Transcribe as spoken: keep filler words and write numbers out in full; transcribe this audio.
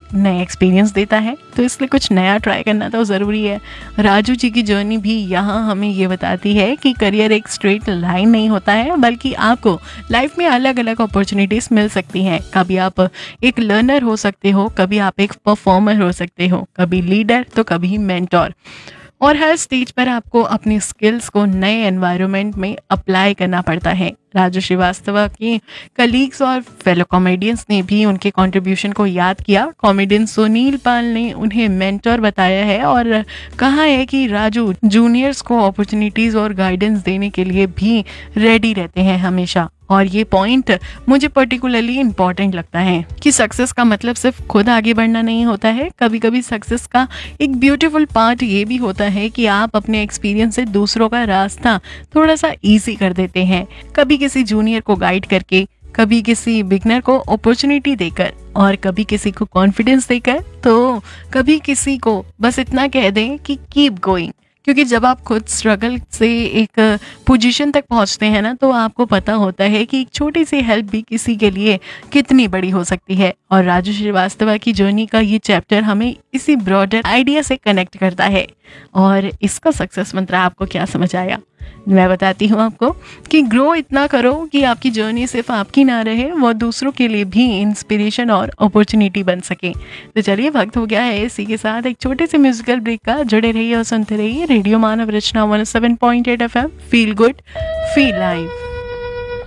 नए एक्सपीरियंस देता है, तो इसलिए कुछ नया ट्राई करना तो ज़रूरी है। राजू जी की जर्नी भी यहाँ हमें ये बताती है कि करियर एक स्ट्रेट लाइन नहीं होता है, बल्कि आपको लाइफ में अलग अलग अपॉर्चुनिटीज़ मिल सकती हैं। कभी आप एक लर्नर हो सकते हो, कभी आप एक परफॉर्मर हो सकते हो, कभी लीडर तो कभी मेंटोर, और हर स्टेज पर आपको अपनी स्किल्स को नए एनवायरनमेंट में अप्लाई करना पड़ता है। राजू श्रीवास्तव की कलीग्स और फेलो कॉमेडियंस ने भी उनके कंट्रीब्यूशन को याद किया। कॉमेडियन सुनील पाल ने उन्हें मेंटर बताया है और कहा है कि राजू जूनियर्स को अपॉर्चुनिटीज़ और गाइडेंस देने के लिए भी रेडी रहते हैं हमेशा। और ये पॉइंट मुझे पर्टिकुलरली इम्पॉर्टेंट लगता है कि सक्सेस का मतलब सिर्फ खुद आगे बढ़ना नहीं होता है। कभी कभी सक्सेस का एक ब्यूटीफुल पार्ट ये भी होता है कि आप अपने एक्सपीरियंस से दूसरों का रास्ता थोड़ा सा इजी कर देते हैं। कभी किसी जूनियर को गाइड करके, कभी किसी बिगनर को अपॉर्चुनिटी देकर, और कभी किसी को कॉन्फिडेंस देकर, तो कभी किसी को बस इतना कह दें कि कीप गोइंग। क्योंकि जब आप खुद स्ट्रगल से एक पोजीशन तक पहुंचते हैं ना, तो आपको पता होता है कि एक छोटी सी हेल्प भी किसी के लिए कितनी बड़ी हो सकती है। और राजू श्रीवास्तव की जर्नी का ये चैप्टर हमें इसी ब्रॉडर आइडिया से कनेक्ट करता है। और इसका सक्सेस मंत्र आपको क्या समझ आया? मैं बताती हूँ आपको कि ग्रो इतना करो कि आपकी जर्नी सिर्फ आपकी ना रहे, वो दूसरों के लिए भी इंस्पिरेशन और अपॉर्चुनिटी बन सके। तो चलिए, वक्त हो गया है इसी के साथ एक छोटे से म्यूजिकल ब्रेक का। जुड़े रहिए और सुनते रहिए रेडियो मानव रचना one seven point eight F M. Feel good, feel live.